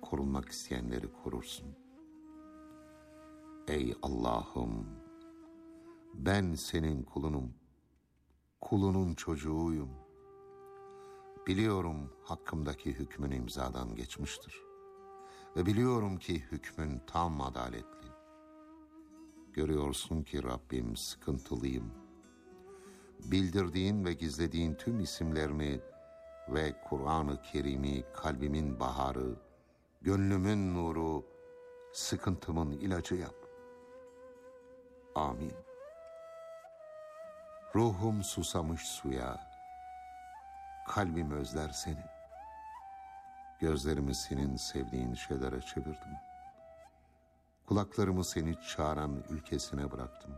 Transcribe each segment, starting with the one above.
korunmak isteyenleri korursun. Ey Allah'ım, ben senin kulunum, kulunun çocuğuyum. Biliyorum hakkımdaki hükmün imzadan geçmiştir. Ve biliyorum ki hükmün tam adaletli. Görüyorsun ki Rabbim sıkıntılıyım. Bildirdiğin ve gizlediğin tüm isimlerini ve Kur'an-ı Kerim'i kalbimin baharı, gönlümün nuru, sıkıntımın ilacı yap. Amin. Ruhum susamış suya, kalbim özler seni. Gözlerimi senin sevdiğin şeylere çevirdim. Kulaklarımı seni çağıran ülkesine bıraktım.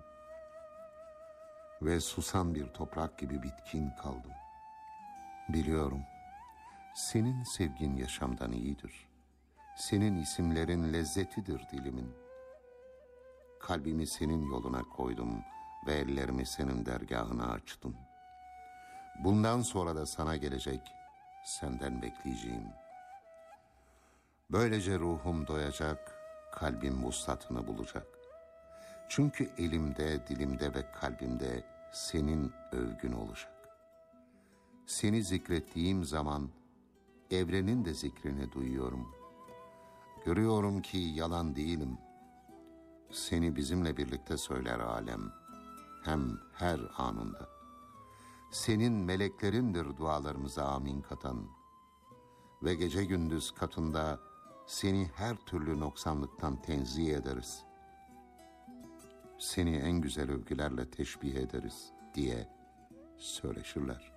Ve susan bir toprak gibi bitkin kaldım. Biliyorum, senin sevgin yaşamdan iyidir. Senin isimlerin lezzetidir dilimin. Kalbimi senin yoluna koydum ve ellerimi senin dergahına açtım. Bundan sonra da sana gelecek, senden bekleyeceğim. Böylece ruhum doyacak, kalbim vuslatını bulacak. Çünkü elimde, dilimde ve kalbimde senin övgün olacak. Seni zikrettiğim zaman evrenin de zikrini duyuyorum. Görüyorum ki yalan değilim. Seni bizimle birlikte söyler alem, hem her anında. Senin meleklerindir dualarımıza amin katan. Ve gece gündüz katında seni her türlü noksanlıktan tenzih ederiz. Seni en güzel övgülerle teşbih ederiz diye söyleşirler.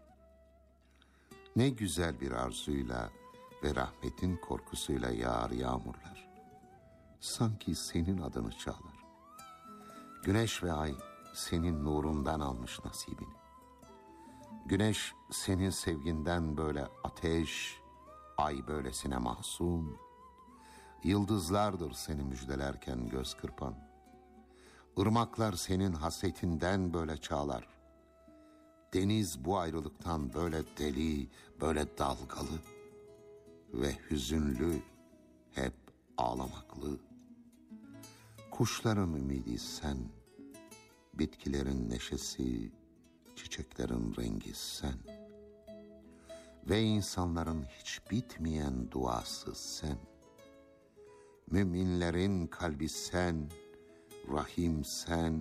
Ne güzel bir arzuyla ve rahmetin korkusuyla yağar yağmurlar. Sanki senin adını çağlar. Güneş ve ay senin nurundan almış nasibini. Güneş senin sevginden böyle ateş, ay böylesine mahzun. Yıldızlardır seni müjdelerken göz kırpan. Irmaklar senin hasretinden böyle çağlar. Deniz bu ayrılıktan böyle deli, böyle dalgalı ve hüzünlü, hep ağlamaklı. Kuşların ümidi sen, bitkilerin neşesi, çiçeklerin rengi sen. Ve insanların hiç bitmeyen duası sen. Müminlerin kalbi sen, Rahim sen.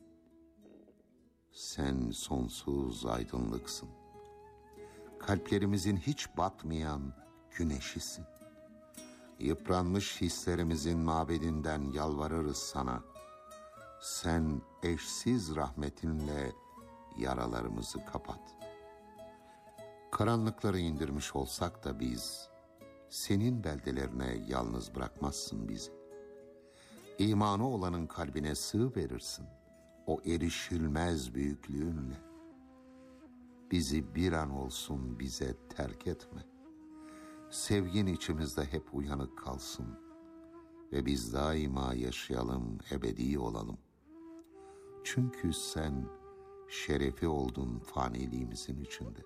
Sen sonsuz aydınlıksın. Kalplerimizin hiç batmayan güneşisin. Yıpranmış hislerimizin mabedinden yalvarırız sana. Sen eşsiz rahmetinle yaralarımızı kapat. Karanlıkları indirmiş olsak da biz, senin beldelerine yalnız bırakmazsın bizi. İmanı olanın kalbine sığ verirsin, o erişilmez büyüklüğünle. Bizi bir an olsun bize terk etme. Sevgin içimizde hep uyanık kalsın ve biz daima yaşayalım, ebedi olalım. Çünkü sen şerefi oldun faniliğimizin içinde.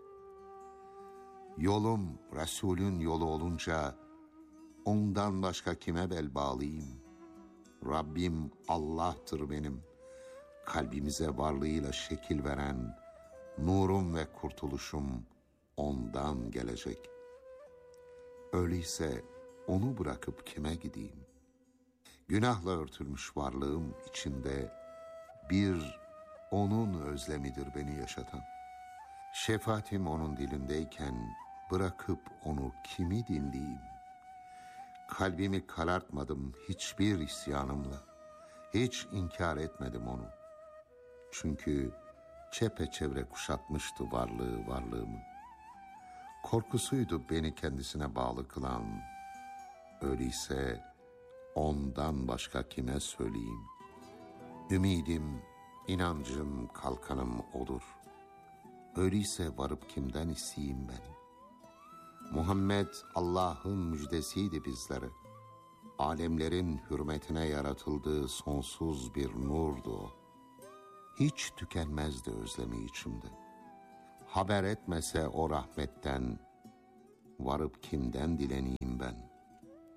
Yolum Resulün yolu olunca ondan başka kime bel bağlayayım? Rabbim Allah'tır benim, kalbimize varlığıyla şekil veren, nurum ve kurtuluşum ondan gelecek. Öyleyse onu bırakıp kime gideyim? Günahla örtülmüş varlığım içinde bir onun özlemidir beni yaşatan. Şefaatim onun dilindeyken bırakıp onu kimi dinleyeyim? Kalbimi karartmadım hiçbir isyanımla. Hiç inkar etmedim onu. Çünkü çepeçevre kuşatmıştı varlığımı. Korkusuydu beni kendisine bağlı kılan. Öyleyse ondan başka kime söyleyeyim? Ümidim, inancım, kalkanım odur. Öyleyse varıp kimden isteyeyim ben? Muhammed Allah'ın müjdesiydi bizlere. Alemlerin hürmetine yaratıldığı sonsuz bir nurdu o. Hiç tükenmezdi özlemi içimde. Haber etmese o rahmetten, varıp kimden dileneyim ben?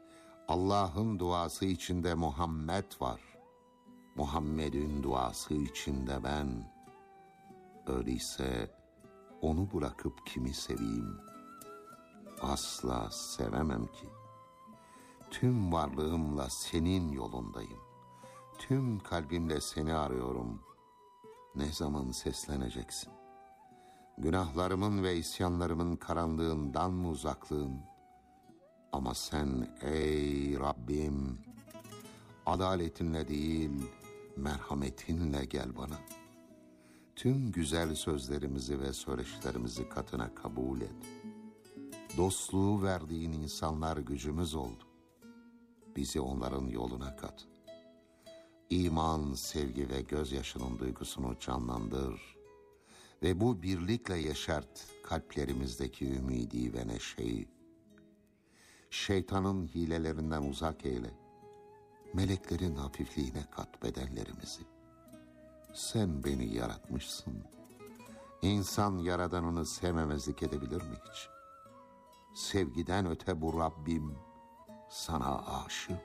Allah'ın duası içinde Muhammed var. Muhammed'in duası içinde ben. Öyleyse onu bırakıp kimi seveyim? Asla sevemem ki. Tüm varlığımla senin yolundayım. Tüm kalbimle seni arıyorum. Ne zaman sesleneceksin? Günahlarımın ve isyanlarımın karanlığından mı uzaklığın? Ama sen ey Rabbim, adaletinle değil, merhametinle gel bana. Tüm güzel sözlerimizi ve söyleşilerimizi katına kabul et. Dostluğu verdiğin insanlar gücümüz oldu. Bizi onların yoluna kat. İman, sevgi ve gözyaşının duygusunu canlandır. Ve bu birlikle yeşert kalplerimizdeki ümidi ve neşeyi. Şeytanın hilelerinden uzak eyle. Meleklerin hafifliğine kat bedenlerimizi. Sen beni yaratmışsın. İnsan yaradanını sevmemezlik edebilir mi hiç? Sevgiden öte bu Rabbim sana aşığım.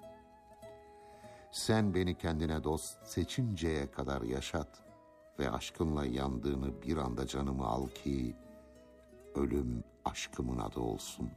Sen beni kendine dost seçinceye kadar yaşat ve aşkınla yandığını bir anda canımı al ki ölüm aşkımın adı olsun.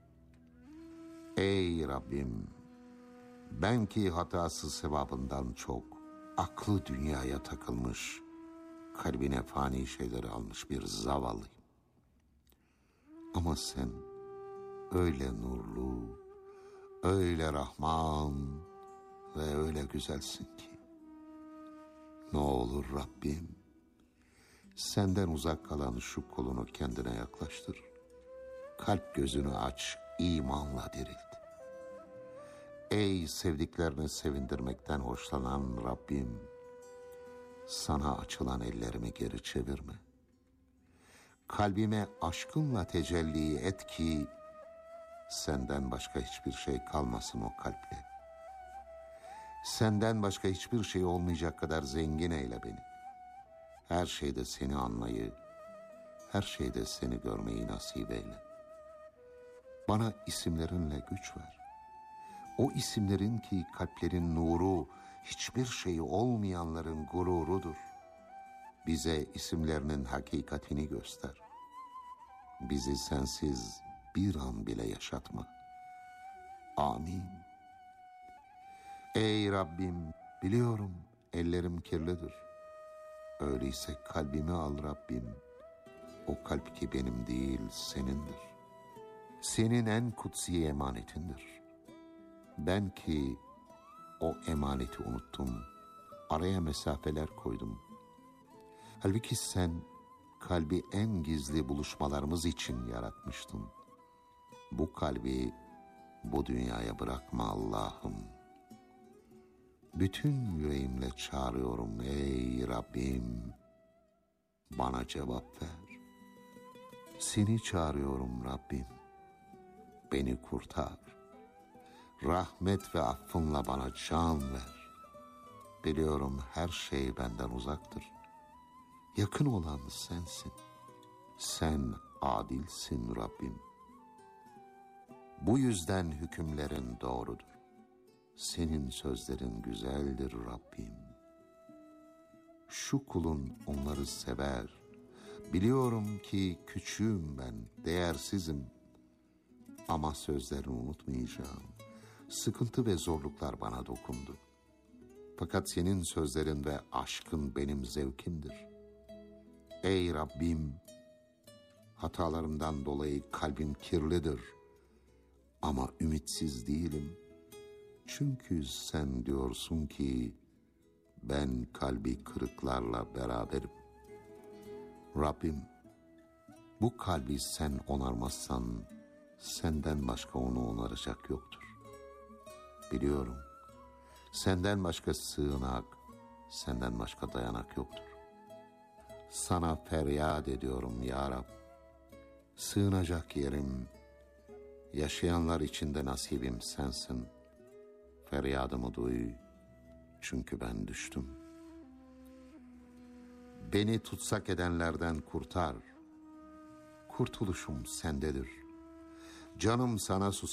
Ey Rabbim, ben ki hatası sevabından çok aklı dünyaya takılmış, kalbine fani şeyleri almış bir zavallıyım. Ama sen öyle nurlu, öyle Rahman ve öyle güzelsin ki. Ne olur Rabbim, senden uzak kalan şu kulunu kendine yaklaştır. Kalp gözünü aç, imanla dirilt. Ey sevdiklerini sevindirmekten hoşlanan Rabbim, sana açılan ellerimi geri çevirme. Kalbime aşkınla tecelli et ki senden başka hiçbir şey kalmasın o kalple. Senden başka hiçbir şey olmayacak kadar zengin eyle beni. Her şeyde seni anlayı, her şeyde seni görmeyi nasip eyle. Bana isimlerinle güç ver. O isimlerin ki kalplerin nuru, hiçbir şeyi olmayanların gururudur. Bize isimlerinin hakikatini göster. Bizi sensiz bir an bile yaşatma. Amin. Ey Rabbim, biliyorum ellerim kirlidir. Öyleyse kalbimi al Rabbim. O kalp ki benim değil senindir. Senin en kutsi emanetindir. Ben ki o emaneti unuttum. Araya mesafeler koydum. Halbuki sen kalbi en gizli buluşmalarımız için yaratmıştın. Bu kalbi bu dünyaya bırakma Allah'ım. Bütün yüreğimle çağırıyorum ey Rabbim. Bana cevap ver. Seni çağırıyorum Rabbim. Beni kurtar. Rahmet ve affınla bana can ver. Biliyorum her şey benden uzaktır. Yakın olan sensin. Sen adilsin Rabbim. Bu yüzden hükümlerin doğrudur. Senin sözlerin güzeldir Rabbim. Şu kulun onları sever. Biliyorum ki küçüğüm ben, değersizim. Ama sözlerini unutmayacağım. Sıkıntı ve zorluklar bana dokundu. Fakat senin sözlerin ve aşkın benim zevkimdir. Ey Rabbim, hatalarımdan dolayı kalbim kirlidir. Ama ümitsiz değilim. Çünkü sen diyorsun ki ben kalbi kırıklarla beraberim. Rabbim, bu kalbi sen onarmazsan senden başka onu onaracak yoktur. Biliyorum, senden başka sığınak, senden başka dayanak yoktur. Sana feryat ediyorum ya Rab. Sığınacak yerim, yaşayanlar içinde nasibim sensin. Feryadımı duy, çünkü ben düştüm. Beni tutsak edenlerden kurtar. Kurtuluşum sendedir. Canım sana susar.